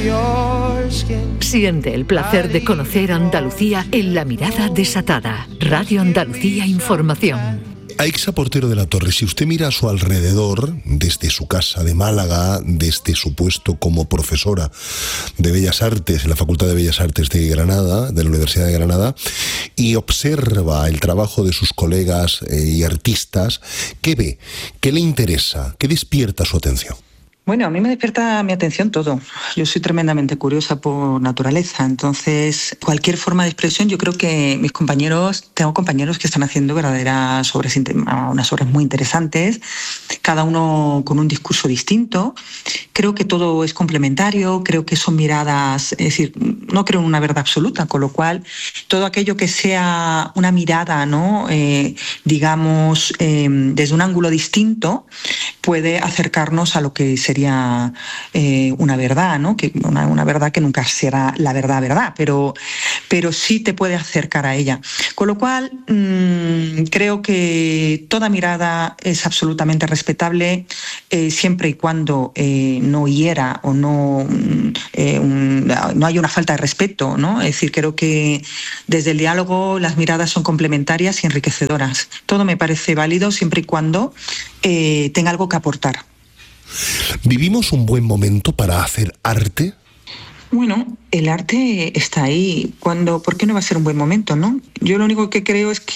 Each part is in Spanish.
Siente el placer de conocer Andalucía en La Mirada Desatada. Radio Andalucía Información. Aixa Portero de la Torre, si usted mira a su alrededor, desde su casa de Málaga, desde su puesto como profesora de Bellas Artes en la Facultad de Bellas Artes de Granada, de la Universidad de Granada, y observa el trabajo de sus colegas y artistas, ¿qué ve? ¿Qué le interesa? ¿Qué despierta su atención? Bueno, a mí me despierta mi atención todo. Yo soy tremendamente curiosa por naturaleza, entonces cualquier forma de expresión, yo creo que tengo compañeros que están haciendo verdaderas obras, unas obras muy interesantes, cada uno con un discurso distinto. Creo que todo es complementario, creo que son miradas, es decir, no creo en una verdad absoluta, con lo cual todo aquello que sea una mirada, ¿no? Digamos, desde un ángulo distinto, puede acercarnos a lo que sería una verdad, ¿no? Que una verdad que nunca será la verdad, pero sí te puede acercar a ella. Con lo cual, creo que toda mirada es absolutamente respetable, siempre y cuando no hiera o no haya una falta de respeto, ¿no? Es decir, creo que desde el diálogo las miradas son complementarias y enriquecedoras. Todo me parece válido siempre y cuando tenga algo que aportar. ¿Vivimos un buen momento para hacer arte? Bueno, el arte está ahí. ¿Por qué no va a ser un buen momento, no? Yo lo único que creo es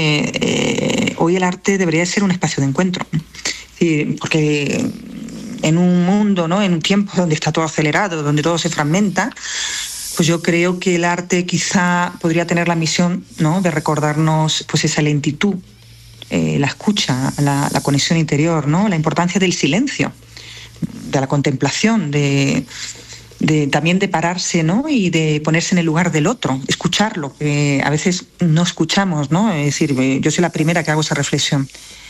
que hoy el arte debería ser un espacio de encuentro. Sí, porque en un mundo, ¿no? En un tiempo donde está todo acelerado, donde todo se fragmenta, pues yo creo que el arte quizá podría tener la misión, ¿no? De recordarnos pues esa lentitud, la escucha, la conexión interior, ¿no? La importancia del silencio, de la contemplación, también de pararse, ¿no? Y de ponerse en el lugar del otro, escucharlo, que a veces no escuchamos, ¿no? Es decir, yo soy la primera que hago esa reflexión.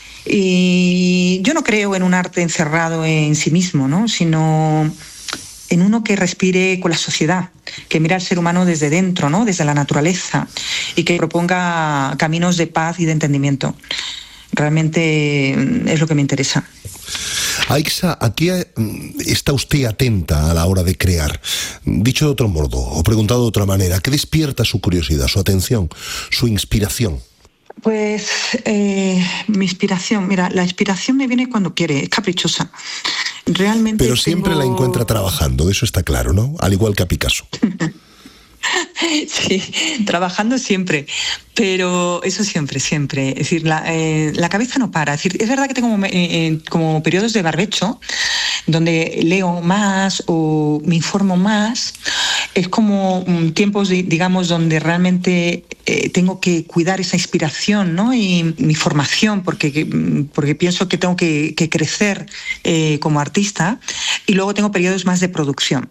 Y yo no creo en un arte encerrado en sí mismo, ¿no? Sino en uno que respire con la sociedad, que mira al ser humano desde dentro, ¿no? Desde la naturaleza, y que proponga caminos de paz y de entendimiento. Realmente es lo que me interesa. Aixa, ¿a qué está usted atenta a la hora de crear? Dicho de otro modo, o preguntado de otra manera, ¿qué despierta su curiosidad, su atención, su inspiración? Pues mi inspiración, mira, la inspiración me viene cuando quiere, es caprichosa. Realmente Pero siempre la encuentra trabajando, eso está claro, ¿no? Al igual que a Picasso. Sí, trabajando siempre, pero eso siempre. Es decir, la cabeza no para. Es decir, es verdad que tengo como periodos de barbecho, donde leo más o me informo más. Es como tiempos, digamos, donde realmente tengo que cuidar esa inspiración, ¿no? Y mi formación, porque pienso que tengo que crecer como artista. Y luego tengo periodos más de producción.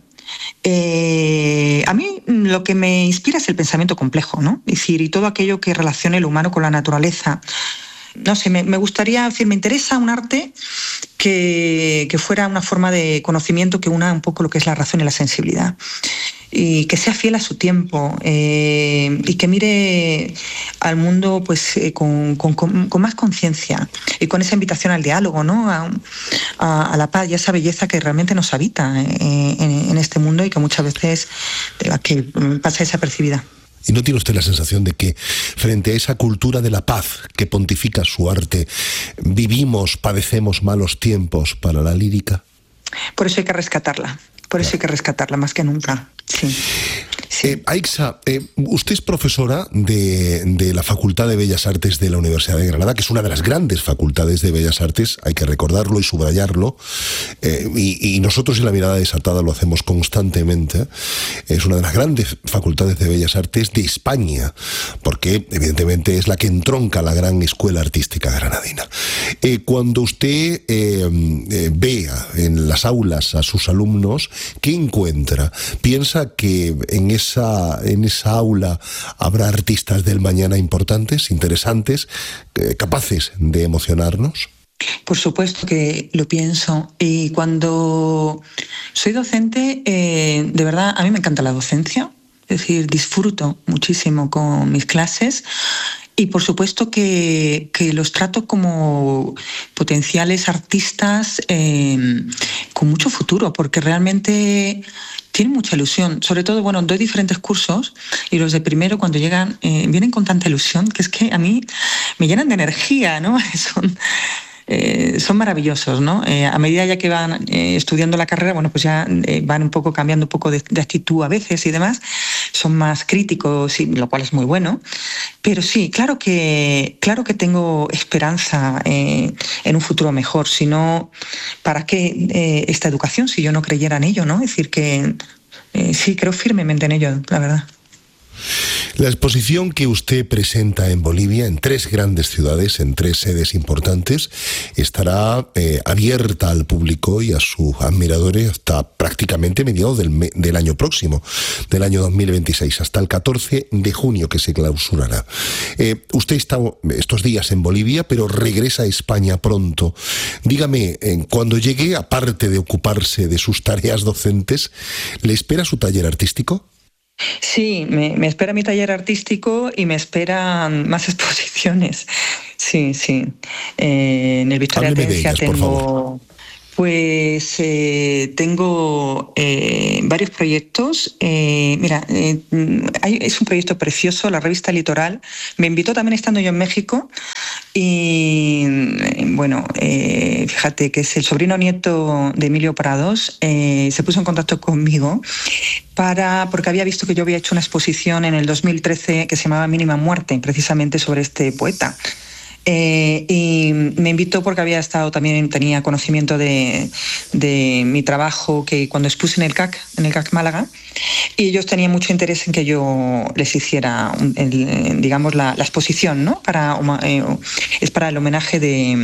A mí lo que me inspira es el pensamiento complejo, ¿no? Es decir, y todo aquello que relacione lo humano con la naturaleza. No sé, me gustaría decir, me interesa un arte que fuera una forma de conocimiento que una un poco lo que es la razón y la sensibilidad. Y que sea fiel a su tiempo, y que mire al mundo pues con más conciencia y con esa invitación al diálogo, ¿no? A la paz y a esa belleza que realmente nos habita en este mundo y que muchas veces que pasa desapercibida. ¿Y no tiene usted la sensación de que frente a esa cultura de la paz que pontifica su arte, padecemos malos tiempos para la lírica? Por eso hay que rescatarla. Hay que rescatarla más que nunca. Sí. Aixa, usted es profesora de la Facultad de Bellas Artes de la Universidad de Granada, que es una de las grandes facultades de Bellas Artes, hay que recordarlo y subrayarlo, y nosotros en La Mirada Desatada lo hacemos constantemente. Es una de las grandes facultades de Bellas Artes de España, porque evidentemente es la que entronca la gran escuela artística granadina. Cuando usted vea en las aulas a sus alumnos, ¿qué encuentra? ¿Piensa que en esa aula habrá artistas del mañana importantes, interesantes, capaces de emocionarnos? Por supuesto que lo pienso. Y cuando soy docente, de verdad, a mí me encanta la docencia. Es decir, disfruto muchísimo con mis clases Y por supuesto que los trato como potenciales artistas con mucho futuro, porque realmente tienen mucha ilusión. Sobre todo, bueno, doy diferentes cursos y los de primero cuando llegan vienen con tanta ilusión que es que a mí me llenan de energía, ¿no? Son maravillosos, ¿no? A medida ya que van estudiando la carrera, bueno, pues ya van un poco cambiando un poco de actitud a veces y demás, son más críticos, y, lo cual es muy bueno, pero sí, claro que tengo esperanza en un futuro mejor, si no, ¿para qué esta educación si yo no creyera en ello, ¿no? Es decir, que sí, creo firmemente en ello, la verdad. La exposición que usted presenta en Bolivia, en 3 grandes ciudades, en 3 sedes importantes, estará abierta al público y a sus admiradores hasta prácticamente mediados del año próximo, del año 2026, hasta el 14 de junio que se clausurará. Usted está estos días en Bolivia, pero regresa a España pronto. Dígame, cuando llegue, aparte de ocuparse de sus tareas docentes, ¿le espera su taller artístico? Sí, me espera mi taller artístico y me esperan más exposiciones. Sí. En el Victoria Atencia tengo... Pues tengo varios proyectos. Mira, es un proyecto precioso, la revista Litoral. Me invitó también estando yo en México y, bueno, fíjate que es el sobrino nieto de Emilio Prados. Se puso en contacto conmigo porque había visto que yo había hecho una exposición en el 2013 que se llamaba Mínima Muerte, precisamente sobre este poeta. Y me invitó porque tenía conocimiento de mi trabajo que cuando expuse en el CAC Málaga, y ellos tenían mucho interés en que yo les hiciera digamos la exposición, ¿no? Es para el homenaje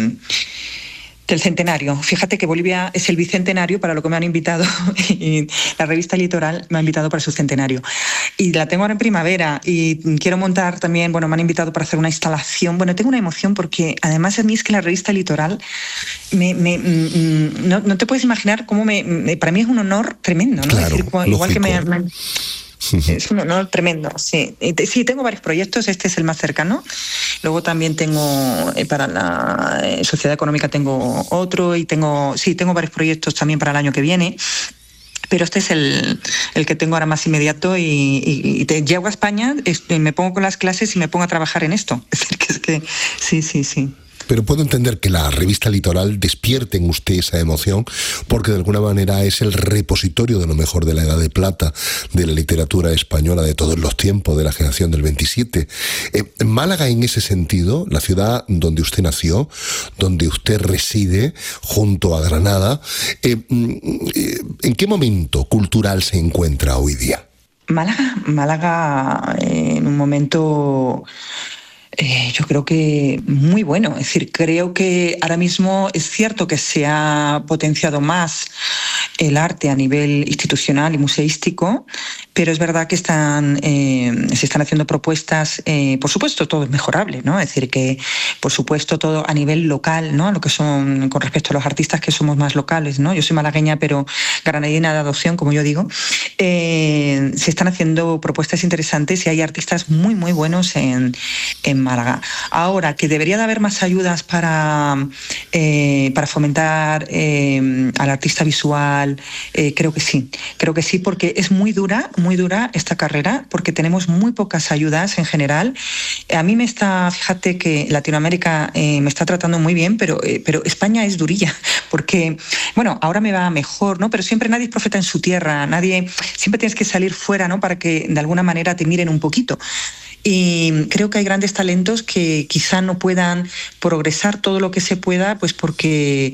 del centenario. Fíjate que Bolivia es el bicentenario para lo que me han invitado y la revista Litoral me ha invitado para su centenario. Y la tengo ahora en primavera y quiero montar también, bueno, me han invitado para hacer una instalación. Bueno, tengo una emoción porque además a mí es que la revista Litoral no te puedes imaginar cómo para mí es un honor tremendo, ¿no? Claro, es decir, igual que es un honor tremendo, sí. Sí, tengo varios proyectos, este es el más cercano. Luego también tengo, para la Sociedad Económica tengo otro y tengo varios proyectos también para el año que viene. Pero este es el que tengo ahora más inmediato y llego a España, me pongo con las clases y me pongo a trabajar en esto. Es que sí. Pero puedo entender que la revista Litoral despierte en usted esa emoción, porque de alguna manera es el repositorio de lo mejor de la Edad de Plata, de la literatura española de todos los tiempos, de la generación del 27. Málaga, en ese sentido, la ciudad donde usted nació, donde usted reside, junto a Granada, ¿en qué momento cultural se encuentra hoy día? Málaga en un momento... yo creo que muy bueno. Es decir, creo que ahora mismo es cierto que se ha potenciado más el arte a nivel institucional y museístico, pero es verdad que se están haciendo propuestas, por supuesto todo es mejorable, ¿no? Es decir, que por supuesto todo a nivel local, ¿no? Lo que son con respecto a los artistas que somos más locales, ¿no? Yo soy malagueña, pero granadina de adopción, como yo digo. Se están haciendo propuestas interesantes y hay artistas muy, muy buenos en Málaga. Ahora, que debería de haber más ayudas para fomentar al artista visual, creo que sí, porque es muy dura esta carrera, porque tenemos muy pocas ayudas en general. A mí fíjate que Latinoamérica me está tratando muy bien, pero España es durilla, porque, bueno, ahora me va mejor, ¿no? Pero siempre nadie es profeta en su tierra, siempre tienes que salir fuera, ¿no? Para que de alguna manera te miren un poquito. Y creo que hay grandes talentos que quizá no puedan progresar todo lo que se pueda, pues porque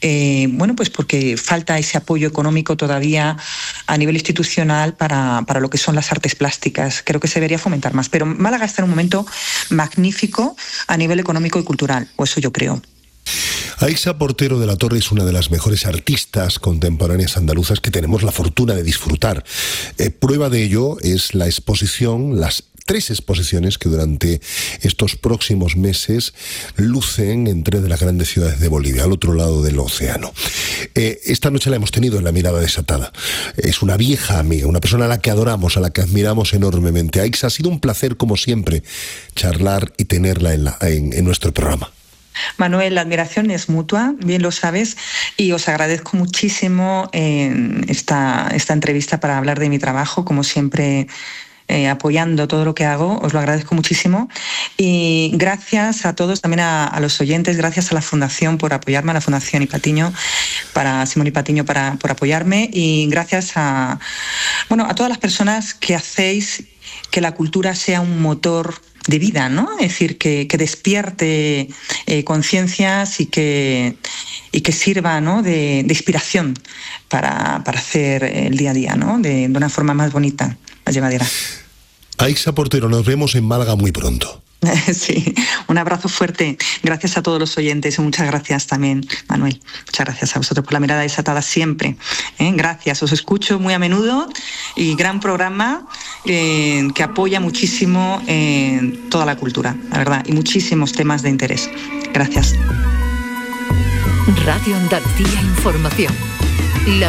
falta ese apoyo económico todavía a nivel institucional para lo que son las artes plásticas. Creo que se debería fomentar más. Pero Málaga está en un momento magnífico a nivel económico y cultural, o eso yo creo. Aixa Portero de la Torre es una de las mejores artistas contemporáneas andaluzas que tenemos la fortuna de disfrutar. Prueba de ello es la exposición, las 3 exposiciones que durante estos próximos meses lucen en 3 de las grandes ciudades de Bolivia, al otro lado del océano. Esta noche la hemos tenido en La Mirada Desatada. Es una vieja amiga, una persona a la que adoramos, a la que admiramos enormemente. Aixa, ha sido un placer, como siempre, charlar y tenerla en nuestro programa. Manuel, la admiración es mutua, bien lo sabes, y os agradezco muchísimo esta entrevista para hablar de mi trabajo, como siempre, apoyando todo lo que hago, os lo agradezco muchísimo. Y gracias a todos, también a los oyentes, gracias a la Fundación por apoyarme, a la Fundación Ipatiño, Simón Ipatiño por apoyarme, y gracias a todas las personas que hacéis que la cultura sea un motor de vida, ¿no? Es decir, que despierte conciencias y que sirva, ¿no?, de inspiración para hacer el día a día, ¿no?, de una forma más bonita, más llevadera. Aixa Portero, nos vemos en Málaga muy pronto. Sí, un abrazo fuerte. Gracias a todos los oyentes y muchas gracias también, Manuel. Muchas gracias a vosotros por La Mirada Desatada siempre. Gracias, os escucho muy a menudo y gran programa que apoya muchísimo toda la cultura, la verdad, y muchísimos temas de interés. Gracias. Radio Andalucía Información. La